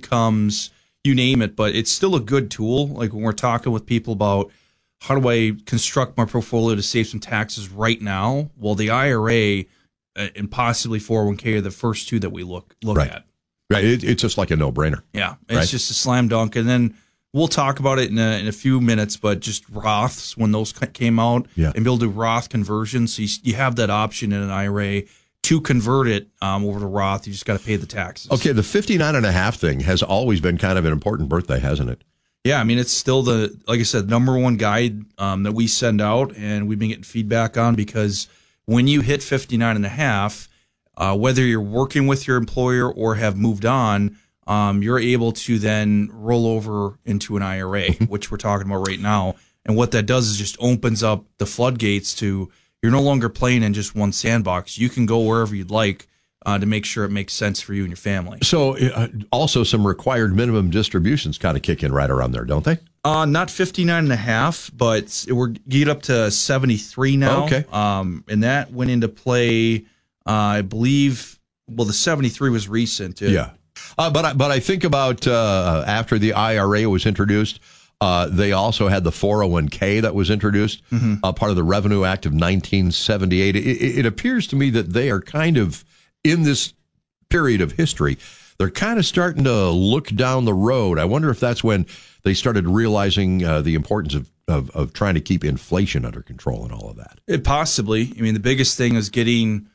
incomes, you name it, but it's still a good tool. Like when we're talking with people about how do I construct my portfolio to save some taxes right now? Well, the IRA and possibly 401k are the first two that we look at. Right. It's just like a no-brainer. Yeah. It's just a slam dunk. And then we'll talk about it in a few minutes, but just Roths, when those came out, and be able to do Roth conversions. So you have that option in an IRA to convert it over to Roth. You just got to pay the taxes. Okay, the 59.5 thing has always been kind of an important birthday, hasn't it? Yeah, I mean, it's still like I said, number one guide that we send out, and we've been getting feedback on, because when you hit 59.5, whether you're working with your employer or have moved on, you're able to then roll over into an IRA, which we're talking about right now. And what that does is just opens up the floodgates to, you're no longer playing in just one sandbox. You can go wherever you'd like to make sure it makes sense for you and your family. So also some required minimum distributions kind of kick in right around there, don't they? Not 59.5, but we're get up to 73 now. Okay. And that went into play, I believe, well, the 73 was recent. Yeah. But I think about after the IRA was introduced, they also had the 401k that was introduced, part of the Revenue Act of 1978. It appears to me that they are kind of, in this period of history, they're kind of starting to look down the road. I wonder if that's when they started realizing the importance of trying to keep inflation under control and all of that. Possibly. I mean, the biggest thing is getting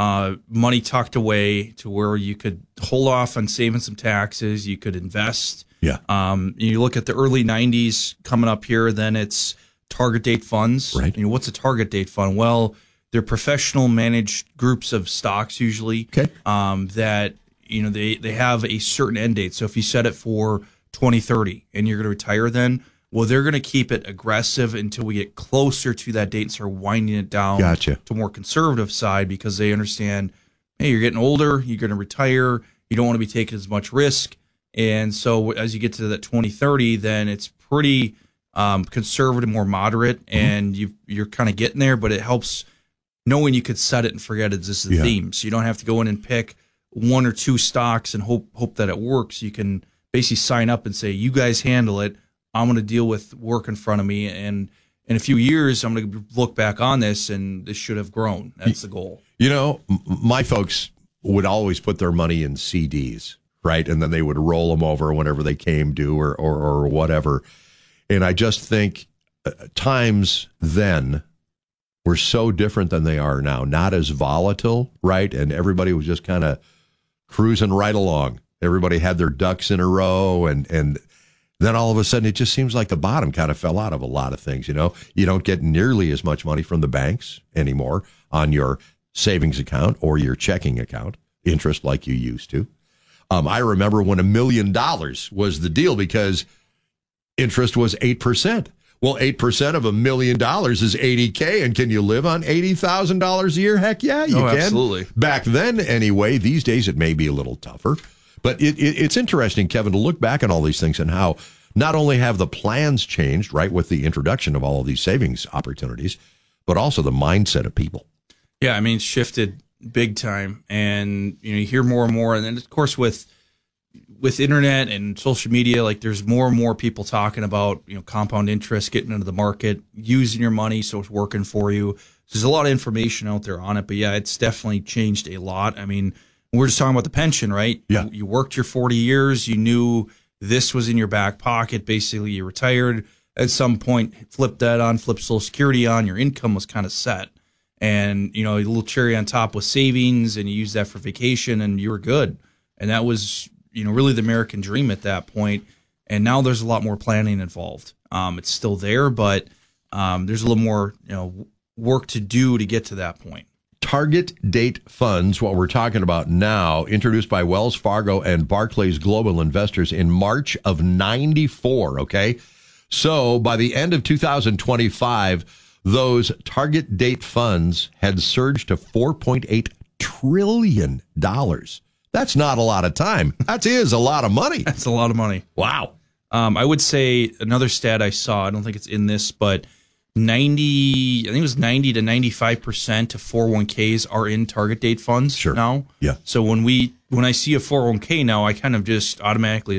money tucked away to where you could hold off on saving some taxes. You could invest. Yeah. You look at the early 90s coming up here, then it's target date funds. Right. You know, what's a target date fund? Well, they're professional managed groups of stocks usually. Okay. That, you know, they have a certain end date. So if you set it for 2030 and you're going to retire then, well, they're going to keep it aggressive until we get closer to that date and start winding it down Gotcha. to a more conservative side, because they understand, hey, you're getting older, you're going to retire, you don't want to be taking as much risk. And so as you get to that 2030, then it's pretty conservative, more moderate, and you're kind of getting there, but it helps knowing you could set it and forget it. This is the theme. So you don't have to go in and pick one or two stocks and hope that it works. You can basically sign up and say, you guys handle it. I'm going to deal with work in front of me. And in a few years, I'm going to look back on this, and this should have grown. That's the goal. You know, my folks would always put their money in CDs, right? And then they would roll them over whenever they came due or whatever. And I just think times then were so different than they are now, not as volatile, right? And everybody was just kind of cruising right along. Everybody had their ducks in a row, and then all of a sudden it just seems like the bottom kind of fell out of a lot of things, you know? You don't get nearly as much money from the banks anymore on your savings account or your checking account, interest like you used to. I remember when $1 million was the deal because interest was 8%. Well, 8% of $1 million is $80K, and can you live on $80,000 a year? Heck yeah, you can. Absolutely. Back then, anyway. These days, it may be a little tougher. But it's interesting, Kevin, to look back on all these things and how not only have the plans changed, right, with the introduction of all of these savings opportunities, but also the mindset of people. Yeah, I mean, it's shifted big time, and you hear more and more, and then of course with internet and social media, like there's more and more people talking about compound interest, getting into the market, using your money so it's working for you. There's a lot of information out there on it, but yeah, it's definitely changed a lot. I mean, we're just talking about the pension, right? Yeah. You worked your 40 years, you knew this was in your back pocket. Basically, you retired at some point, flip that on, flip Social Security on, your income was kind of set. And, a little cherry on top was savings, and you used that for vacation, and you were good. And that was, really the American dream at that point. And now there's a lot more planning involved. It's still there, but there's a little more, work to do to get to that point. Target date funds, what we're talking about now, introduced by Wells Fargo and Barclays Global Investors in March of '94, okay? So by the end of 2025, those target date funds had surged to $4.8 trillion. That's not a lot of time. That is a lot of money. That's a lot of money. Wow. I would say another stat I saw, I don't think it's in this, but 90 to 95% of 401ks are in target date funds now. Yeah. So when I see a 401k now, I kind of just automatically